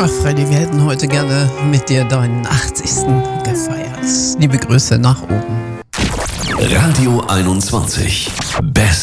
Ach Freddy, wir hätten heute gerne mit dir deinen 80. gefeiert. Liebe Grüße nach oben. Radio 21. Best